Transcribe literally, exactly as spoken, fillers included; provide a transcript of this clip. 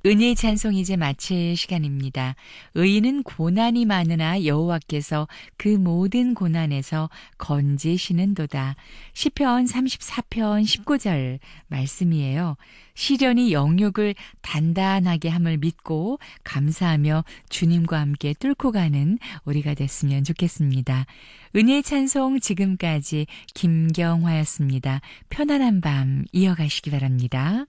은혜의 찬송 이제 마칠 시간입니다. 의인은 고난이 많으나 여호와께서 그 모든 고난에서 건지시는도다. 시편 삼십사 편 십구 절 말씀이에요. 시련이 영육을 단단하게 함을 믿고 감사하며 주님과 함께 뚫고 가는 우리가 됐으면 좋겠습니다. 은혜의 찬송 지금까지 김경화였습니다. 편안한 밤 이어가시기 바랍니다.